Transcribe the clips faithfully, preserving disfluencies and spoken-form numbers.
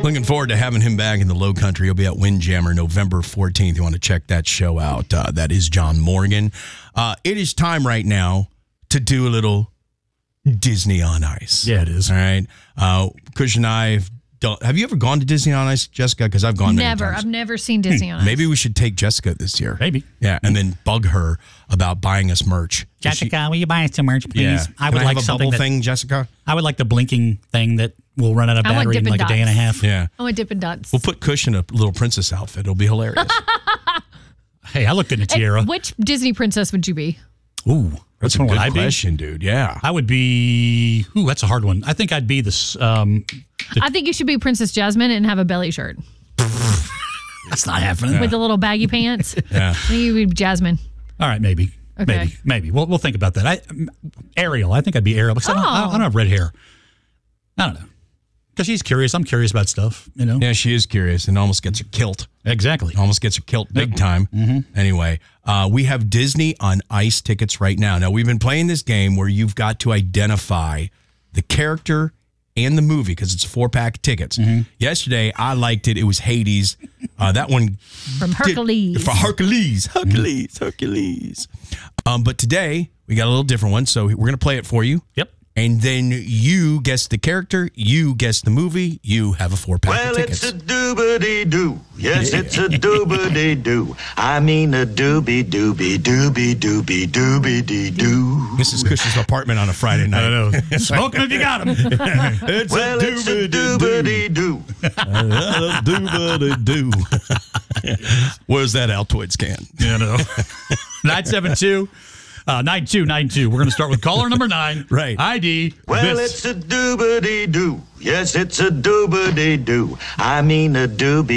Looking forward to having him back in the Low Country. He'll be at Windjammer November fourteenth. You want to check that show out. Uh, that is John Morgan. Uh, it is time right now to do a little Disney on Ice. Yeah, it is. All right. Uh, Kush and I have done, have you ever gone to Disney on Ice, Jessica? Because I've gone Never. many times. I've never seen Disney on Ice. Maybe we should take Jessica this year. Maybe. Yeah, and then bug her about buying us merch. Jessica, will you buy us some merch, please? Yeah. I Can would I like have a something bubble that, thing, Jessica? I would like the blinking thing that will run out of I want battery in Dippin' like a day and a Dots. half. Yeah. I want Dippin' Dots. We'll put Kush in a little princess outfit. It'll be hilarious. Hey, I look good in a tiara. And which Disney princess would you be? Ooh, That's which a one good would I be? question, dude. Yeah. I would be. Ooh, that's a hard one. I think I'd be this. Um, I think you should be Princess Jasmine and have a belly shirt that's not happening. with the little baggy pants. Yeah. I think you would be Jasmine. All right, maybe. Okay. Maybe. Maybe. We'll we'll think about that. I, Ariel. I think I'd be Ariel because I, don't, I don't have red hair. I don't know. Because she's curious. I'm curious about stuff, you know? Yeah, she is curious and almost gets her kilt. Exactly. Almost gets her kilt big time. Mm-hmm. Anyway, uh, we have Disney on Ice tickets right now. Now, we've been playing this game where you've got to identify the character and the movie because it's four-pack of tickets. Mm-hmm. Yesterday, I liked it. It was Hades. Uh, that one... From Hercules. Did, for Hercules. Hercules. Hercules. Um, but today, we got a little different one, so we're going to play it for you. Yep. And then you guess the character, you guess the movie, you have a four-pack well, of tickets. Well, it's a doobity-doo. Yes, yeah. It's a doobity-doo. I mean a doobie-doobie-doobie-doobie-doobie-doo. Missus Cush's apartment on a Friday night. I don't know. Smoke them if you got them. It's well, a it's a doobity-doo. doobity-doo. Where's that Altoids can? You know. nine seven two Uh, nine two nine two. We're going to start with caller number nine. Right. I D. Well, this. it's a doobity-doo. Yes, it's a doobity-doo. I mean a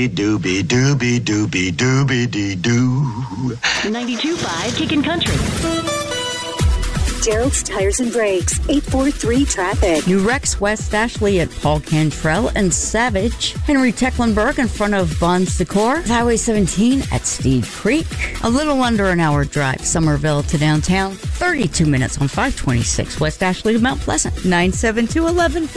doobie-doobie-doobie-doobie-doo. ninety-two point five Kickin' Country. Gerald's Tires and Brakes, eight four three traffic. New Rex West Ashley at Paul Cantrell and Savage. Henry Tecklenburg in front of Bonds Decor. Highway seventeen at Steed Creek. A little under an hour drive, Somerville to downtown. thirty-two minutes on five twenty-six West Ashley to Mount Pleasant. nine seven two eleven